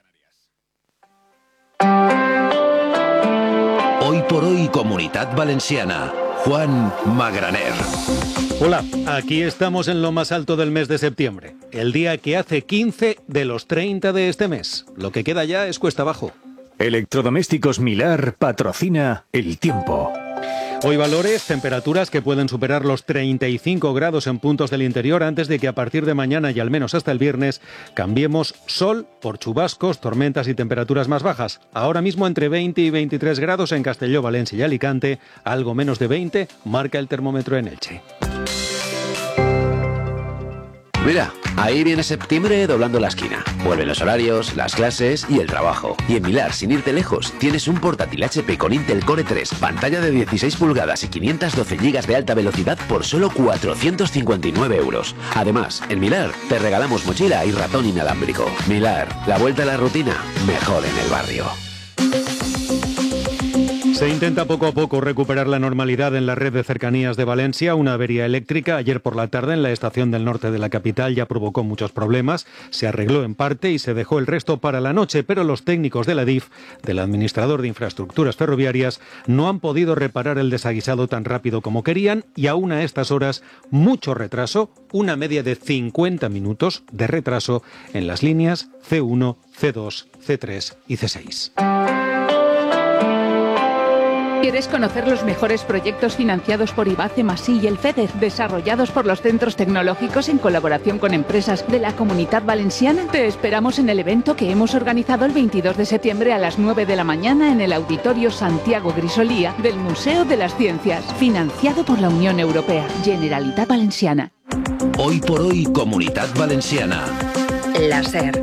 [SPEAKER 10] Hoy por hoy, Comunitat Valenciana. Juan Magraner.
[SPEAKER 11] Hola, aquí estamos en lo más alto del mes de septiembre, el día que hace quince de los treinta de este mes. Lo que queda ya es cuesta abajo.
[SPEAKER 12] Electrodomésticos Milar patrocina el tiempo.
[SPEAKER 11] Hoy valores, temperaturas que pueden superar los treinta y cinco grados en puntos del interior antes de que a partir de mañana y al menos hasta el viernes cambiemos sol por chubascos, tormentas y temperaturas más bajas. Ahora mismo entre veinte y veintitrés grados en Castelló, Valencia y Alicante, algo menos de veinte marca el termómetro en Elche.
[SPEAKER 10] Mira, ahí viene septiembre doblando la esquina. Vuelven los horarios, las clases y el trabajo. Y en Milar, sin irte lejos, tienes un portátil H P con Intel Core tres, pantalla de dieciséis pulgadas y quinientos doce gigas de alta velocidad por solo cuatrocientos cincuenta y nueve euros. Además, en Milar te regalamos mochila y ratón inalámbrico. Milar, la vuelta a la rutina, mejor en el barrio.
[SPEAKER 11] Se intenta poco a poco recuperar la normalidad en la red de cercanías de Valencia. Una avería eléctrica ayer por la tarde en la estación del norte de la capital ya provocó muchos problemas. Se arregló en parte y se dejó el resto para la noche, pero los técnicos de la D I F, del Administrador de Infraestructuras Ferroviarias, no han podido reparar el desaguisado tan rápido como querían y aún a estas horas mucho retraso, una media de cincuenta minutos de retraso en las líneas C uno, C dos, C tres y C seis.
[SPEAKER 13] ¿Quieres conocer los mejores proyectos financiados por IBACE, Masí y el FEDER, desarrollados por los centros tecnológicos en colaboración con empresas de la Comunitat Valenciana? Te esperamos en el evento que hemos organizado el veintidós de septiembre a las nueve de la mañana en el Auditorio Santiago Grisolía del Museo de las Ciencias, financiado por la Unión Europea. Generalitat Valenciana.
[SPEAKER 10] Hoy por hoy, Comunitat Valenciana.
[SPEAKER 27] La SER.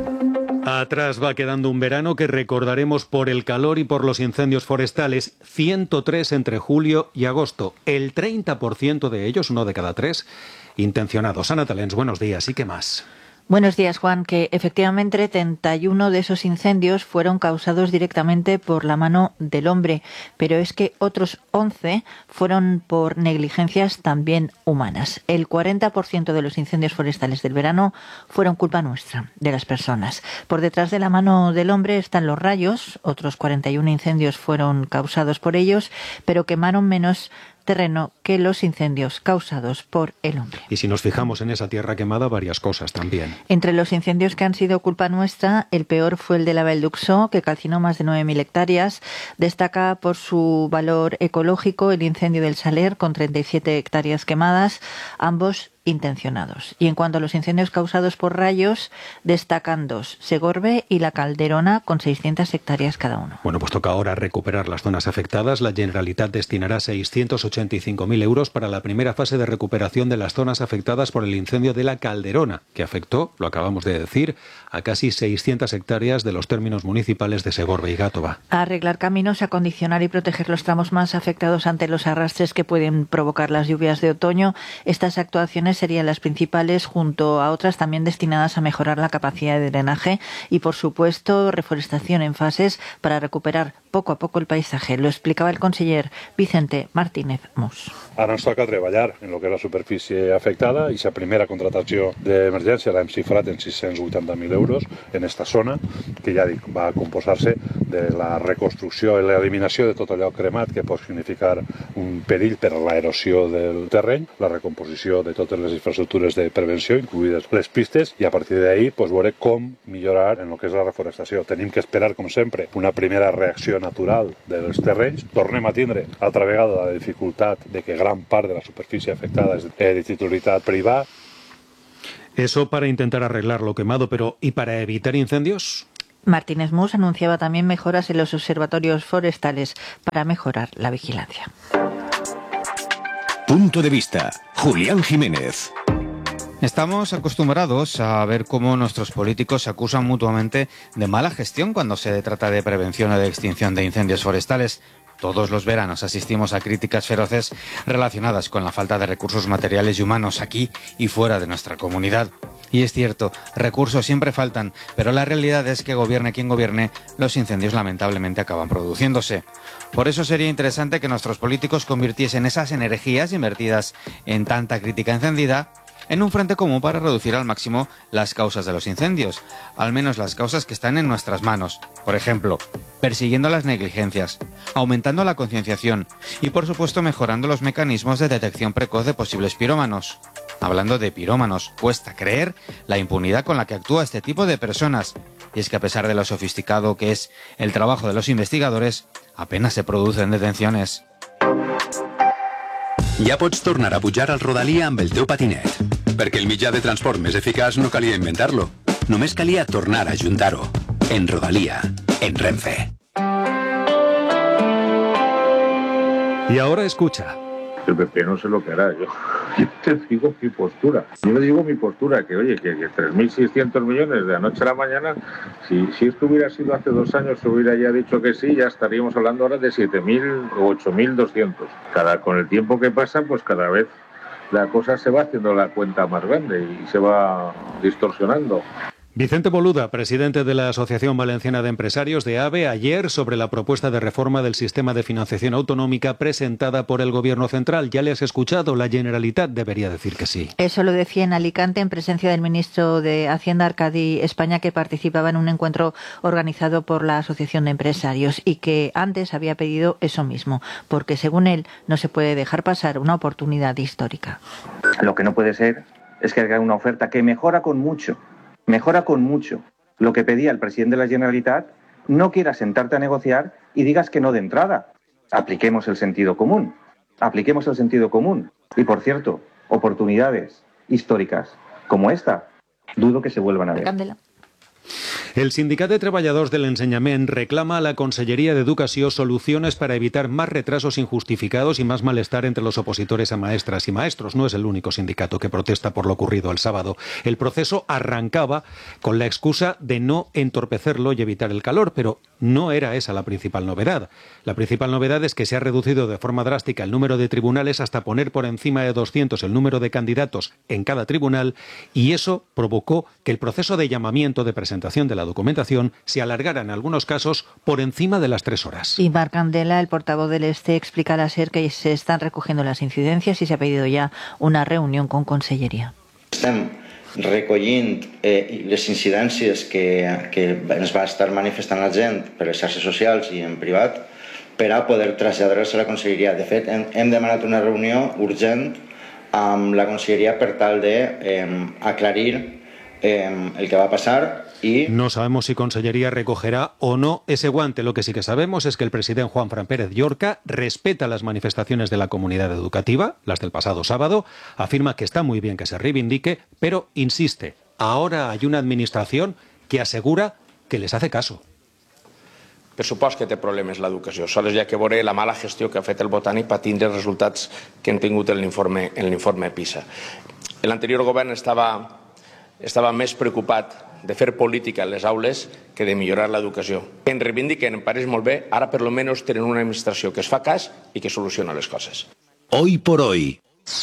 [SPEAKER 11] Atrás va quedando un verano que recordaremos por el calor y por los incendios forestales. ciento tres entre julio y agosto. El treinta por ciento de ellos, uno de cada tres, intencionados. Ana Talens, buenos días. ¿Y qué más?
[SPEAKER 14] Buenos días, Juan. Que efectivamente treinta y uno de esos incendios fueron causados directamente por la mano del hombre, pero es que otros once fueron por negligencias también humanas. El cuarenta por ciento de los incendios forestales del verano fueron culpa nuestra, de las personas. Por detrás de la mano del hombre están los rayos. Otros cuarenta y uno incendios fueron causados por ellos, pero quemaron menos terreno que los incendios causados por el hombre.
[SPEAKER 11] Y si nos fijamos en esa tierra quemada, varias cosas también.
[SPEAKER 14] Entre los incendios que han sido culpa nuestra, el peor fue el de la Vall d'Uixó, que calcinó más de nueve mil hectáreas. Destaca por su valor ecológico el incendio del Saler, con treinta y siete hectáreas quemadas, ambos intencionados. Y en cuanto a los incendios causados por rayos, destacan dos, Segorbe y La Calderona, con seiscientas hectáreas cada uno.
[SPEAKER 11] Bueno, pues toca ahora recuperar las zonas afectadas. La Generalitat destinará seiscientos ochenta y cinco mil euros para la primera fase de recuperación de las zonas afectadas por el incendio de La Calderona, que afectó, lo acabamos de decir, a casi seiscientas hectáreas de los términos municipales de Segorbe y Gátova.
[SPEAKER 14] Arreglar caminos, acondicionar y proteger los tramos más afectados ante los arrastres que pueden provocar las lluvias de otoño. Estas actuaciones serían las principales, junto a otras también destinadas a mejorar la capacidad de drenaje y, por supuesto, reforestación en fases para recuperar poco a poco el paisaje. Lo explicaba el conseller Vicente Martínez Mus.
[SPEAKER 24] Ara ens toca treballar en lo que és la superfície afectada i la primera contratació d'emergència l'hem xifrat en sis-cents vuitanta mil euros en esta zona, que ja dic, va composar-se de la reconstrucció i l'eliminació de tot allò cremat que pot significar un perill per a l'erosió del terreny, la recomposició de totes les infraestructures de prevenció, incluïdes les pistes, i a partir d'ahí pues, veure com millorar en el que és la reforestació. Tenim que esperar, com sempre, una primera reacció natural dels terrenys. Tornem a tindre altra vegada la dificultat de que gran part de la superfície afectada és de titularitat privada.
[SPEAKER 11] Eso para intentar arreglar lo quemado, pero ¿y para evitar incendios?
[SPEAKER 14] Martínez Mus anunciaba también mejoras en los observatorios forestales para mejorar la vigilancia.
[SPEAKER 12] Punto de vista. Julián Jiménez.
[SPEAKER 2] Estamos acostumbrados a ver cómo nuestros políticos se acusan mutuamente de mala gestión cuando se trata de prevención o de extinción de incendios forestales. Todos los veranos asistimos a críticas feroces relacionadas con la falta de recursos materiales y humanos aquí y fuera de nuestra comunidad. Y es cierto, recursos siempre faltan, pero la realidad es que gobierne quien gobierne, los incendios lamentablemente acaban produciéndose. Por eso sería interesante que nuestros políticos convirtiesen esas energías invertidas en tanta crítica encendida en un frente común para reducir al máximo las causas de los incendios, al menos las causas que están en nuestras manos. Por ejemplo, persiguiendo las negligencias, aumentando la concienciación y, por supuesto, mejorando los mecanismos de detección precoz de posibles pirómanos. Hablando de pirómanos, cuesta creer la impunidad con la que actúa este tipo de personas. Y es que a pesar de lo sofisticado que es el trabajo de los investigadores, apenas se producen detenciones.
[SPEAKER 4] Ja pots tornar a pujar al Rodalia amb el teu patinet, perquè el mitjà de transport més eficaç no calia inventar-lo, només calia tornar a ajuntar-ho. En Rodalia, en Renfe.
[SPEAKER 11] Y ahora escucha.
[SPEAKER 15] El P P no sé lo que hará. Yo, yo te digo mi postura. Yo le digo mi postura, que oye, que, que tres mil seiscientos millones de la noche a la mañana, si, si esto hubiera sido hace dos años, se hubiera ya dicho que sí, ya estaríamos hablando ahora de siete mil o ocho mil doscientos. Cada, con el tiempo que pasa, pues cada vez la cosa se va haciendo la cuenta más grande y se va distorsionando.
[SPEAKER 11] Vicente Boluda, presidente de la Asociación Valenciana de Empresarios de AVE, ayer sobre la propuesta de reforma del sistema de financiación autonómica presentada por el Gobierno central. Ya le has escuchado, la Generalitat debería decir que sí.
[SPEAKER 14] Eso lo decía en Alicante en presencia del ministro de Hacienda, Arcadi España, que participaba en un encuentro organizado por la Asociación de Empresarios y que antes había pedido eso mismo, porque según él no se puede dejar pasar una oportunidad histórica.
[SPEAKER 16] Lo que no puede ser es que haga una oferta que mejora con mucho Mejora con mucho lo que pedía el presidente de la Generalitat, no quieras sentarte a negociar y digas que no de entrada. Apliquemos el sentido común, apliquemos el sentido común. Y por cierto, oportunidades históricas como esta, dudo que se vuelvan a ver.
[SPEAKER 14] Candela.
[SPEAKER 11] El Sindicat de Treballadors de l'Ensenyament reclama a la Consellería de Educación soluciones para evitar más retrasos injustificados y más malestar entre los opositores a maestras y maestros. No es el único sindicato que protesta por lo ocurrido el sábado. El proceso arrancaba con la excusa de no entorpecerlo y evitar el calor, pero no era esa la principal novedad. La principal novedad es que se ha reducido de forma drástica el número de tribunales hasta poner por encima de doscientos el número de candidatos en cada tribunal, y eso provocó que el proceso de llamamiento de presentación de la documentación se alargara en algunos casos por encima de las tres horas.
[SPEAKER 14] Y Marc Candela, el portavoz del Este, explica a la SER que se están recogiendo las incidencias y se ha pedido ya una reunión con Conselleria.
[SPEAKER 19] Estem recollint eh, les incidències que, que ens va estar manifestant la gent per les xarxes socials i en privat per a poder traslladar-les a la Conselleria. De fet, hem, hem demanat una reunió urgent amb la Conselleria per tal d'aclarir eh, eh, el que va passar. Y
[SPEAKER 11] no sabemos si Consellería recogerá o no ese guante. Lo que sí que sabemos es que el presidente Juanfran Pérez Llorca respeta las manifestaciones de la comunidad educativa, las del pasado sábado, afirma que está muy bien que se reivindique, pero insiste, ahora hay una administración que asegura que les hace caso.
[SPEAKER 25] Per supost que té problemes l'educació. Sols hi ha que veure la mala gestió que ha fet el Botànic per tindre els resultats que hem tingut en l'informe en l'informe PISA. L'anterior govern estava, estava més preocupat de fer política a les aules que de millorar l'educació. En reivindiquen, em pareix molt bé, ara per lo menos tenen una administració que es fa cas i que soluciona les coses.
[SPEAKER 12] Hoy por hoy.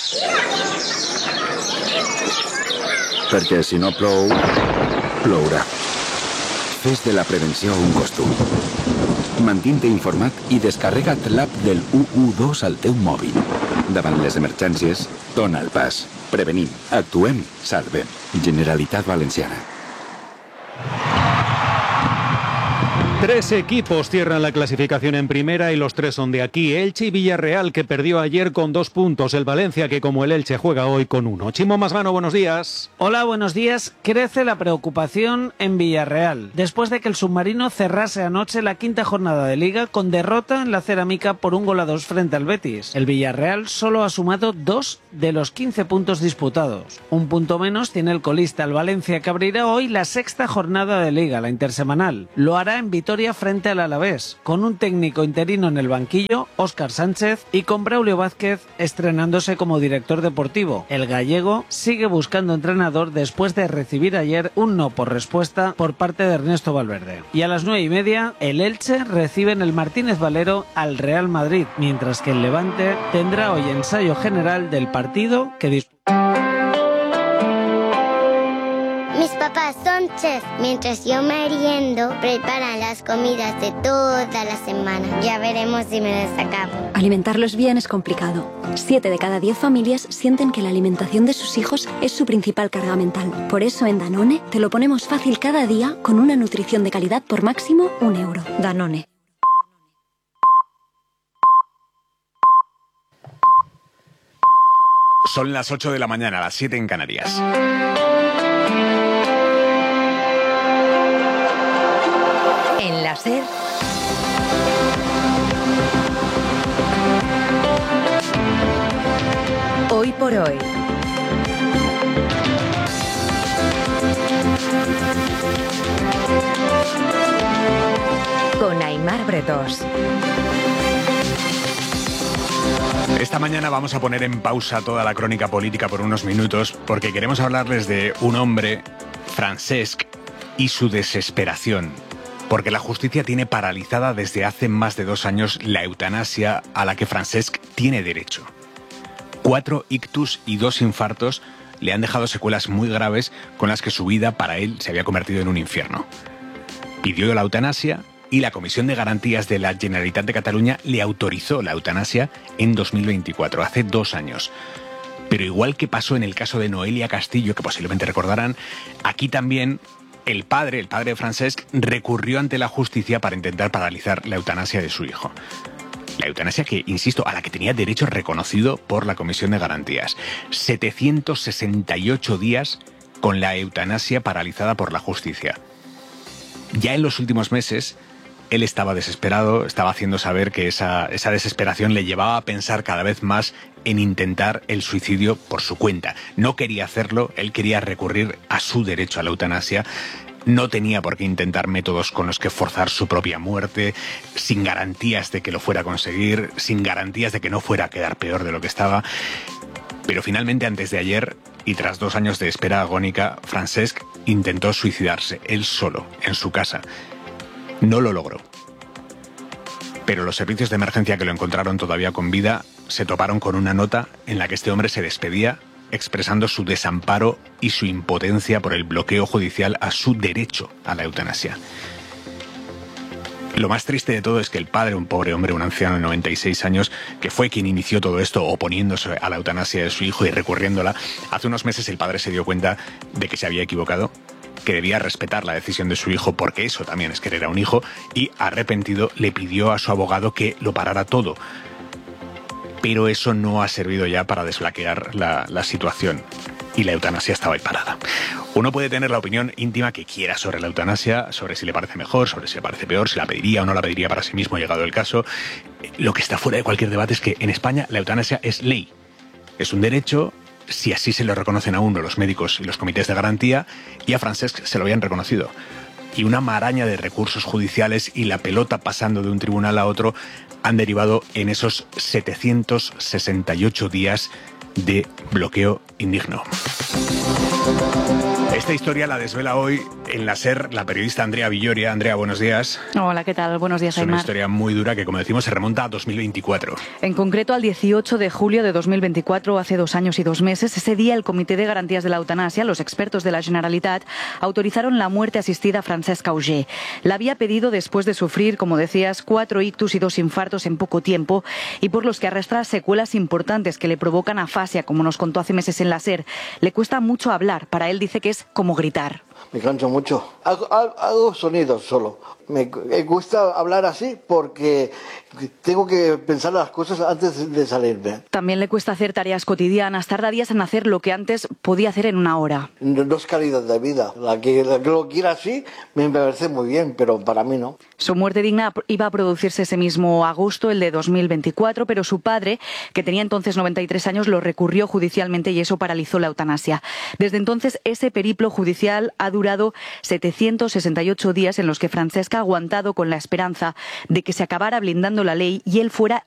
[SPEAKER 26] Perquè si no plou, plourà. Fes de la prevenció un costum. Mantint-te informat i descarrega't l'app del u u dos al teu mòbil. Davant les emergències, dona el pas. Prevenim, actuem, salvem. Generalitat Valenciana.
[SPEAKER 11] Tres equipos cierran la clasificación en primera y los tres son de aquí. Elche y Villarreal, que perdió ayer con dos puntos. El Valencia, que como el Elche juega hoy con uno. Chimo Masmano, buenos días.
[SPEAKER 1] Hola, buenos días. Crece la preocupación en Villarreal, después de que el submarino cerrase anoche la quinta jornada de Liga con derrota en la Cerámica por un gol a dos frente al Betis. El Villarreal solo ha sumado dos de los quince puntos disputados. Un punto menos tiene el colista, el Valencia, que abrirá hoy la sexta jornada de Liga, la intersemanal. Lo hará en Vitoria frente al Alavés, con un técnico interino en el banquillo, Óscar Sánchez, y con Braulio Vázquez estrenándose como director deportivo. El gallego sigue buscando entrenador después de recibir ayer un no por respuesta por parte de Ernesto Valverde. Y a las nueve y media, el Elche recibe en el Martínez Valero al Real Madrid, mientras que el Levante tendrá hoy ensayo general del partido que disputa.
[SPEAKER 3] Mis papás son chefs. Mientras yo meriendo, preparan las comidas de toda la semana. Ya veremos si me las acabo.
[SPEAKER 5] Alimentarlos bien es complicado. Siete de cada diez familias sienten que la alimentación de sus hijos es su principal carga mental. Por eso en Danone te lo ponemos fácil cada día con una nutrición de calidad por máximo un euro. Danone.
[SPEAKER 8] Son las ocho de la mañana, las siete en Canarias.
[SPEAKER 27] En la SER, hoy por hoy. Con Aimar Bretos.
[SPEAKER 8] Esta mañana vamos a poner en pausa toda la crónica política por unos minutos porque queremos hablarles de un hombre, Francesc, y su desesperación. Porque la justicia tiene paralizada desde hace más de dos años la eutanasia a la que Francesc tiene derecho. Cuatro ictus y dos infartos le han dejado secuelas muy graves con las que su vida para él se había convertido en un infierno. Pidió la eutanasia y la Comisión de Garantías de la Generalitat de Cataluña le autorizó la eutanasia en dos mil veinticuatro, hace dos años. Pero igual que pasó en el caso de Noelia Castillo, que posiblemente recordarán, aquí también el padre, el padre de Francesc, recurrió ante la justicia para intentar paralizar la eutanasia de su hijo. La eutanasia que, insisto, a la que tenía derecho reconocido por la Comisión de Garantías. setecientos sesenta y ocho días con la eutanasia paralizada por la justicia. Ya en los últimos meses, él estaba desesperado, estaba haciendo saber que esa, esa desesperación le llevaba a pensar cada vez más en intentar el suicidio por su cuenta. No quería hacerlo, él quería recurrir a su derecho a la eutanasia. No tenía por qué intentar métodos con los que forzar su propia muerte, sin garantías de que lo fuera a conseguir, sin garantías de que no fuera a quedar peor de lo que estaba. Pero finalmente, antes de ayer, y tras dos años de espera agónica, Francesc intentó suicidarse, él solo, en su casa. No lo logró. Pero los servicios de emergencia que lo encontraron todavía con vida se toparon con una nota en la que este hombre se despedía expresando su desamparo y su impotencia por el bloqueo judicial a su derecho a la eutanasia. Lo más triste de todo es que el padre, un pobre hombre, un anciano de noventa y seis años, que fue quien inició todo esto oponiéndose a la eutanasia de su hijo y recurriéndola, hace unos meses el padre se dio cuenta de que se había equivocado, que debía respetar la decisión de su hijo, porque eso también es querer a un hijo, y arrepentido le pidió a su abogado que lo parara todo. Pero eso no ha servido ya para desbloquear la, la situación, y la eutanasia estaba ahí parada. Uno puede tener la opinión íntima que quiera sobre la eutanasia, sobre si le parece mejor, sobre si le parece peor, si la pediría o no la pediría para sí mismo, llegado el caso. Lo que está fuera de cualquier debate es que en España la eutanasia es ley. Es un derecho, si así se lo reconocen a uno los médicos y los comités de garantía, y a Francesc se lo habían reconocido. Y una maraña de recursos judiciales y la pelota pasando de un tribunal a otro han derivado en esos setecientos sesenta y ocho días de bloqueo indigno. Esta historia la desvela hoy en la SER la periodista Andrea Villoria. Andrea, buenos días.
[SPEAKER 6] Hola, ¿qué tal? Buenos días,
[SPEAKER 8] Es una
[SPEAKER 6] Aimar.
[SPEAKER 8] historia muy dura que, como decimos, se remonta a dos mil veinticuatro.
[SPEAKER 6] En concreto, al dieciocho de julio de dos mil veinticuatro, hace dos años y dos meses, ese día el Comité de Garantías de la Eutanasia, los expertos de la Generalitat, autorizaron la muerte asistida a Francesc Auger. La había pedido después de sufrir, como decías, cuatro ictus y dos infartos en poco tiempo y por los que arrastra secuelas importantes que le provocan afasia, como nos contó hace meses en la SER. Le cuesta mucho hablar. Para él dice que es como gritar.
[SPEAKER 7] me canso mucho. Hago, hago sonidos solo. Me, me gusta hablar así porque tengo que pensar las cosas antes de salirme.
[SPEAKER 6] También le cuesta hacer tareas cotidianas, tarda días en hacer lo que antes podía hacer en una hora.
[SPEAKER 7] No, no es calidad de vida. La que, la que lo quiera así me parece muy bien, pero para mí no.
[SPEAKER 6] Su muerte digna iba a producirse ese mismo agosto, el de dos mil veinticuatro, pero su padre, que tenía entonces noventa y tres años, lo recurrió judicialmente y eso paralizó la eutanasia. Desde entonces, ese periplo judicial ha durado setecientos sesenta y ocho días en los que Francesca ha aguantado con la esperanza de que se acabara blindando la ley y él fuera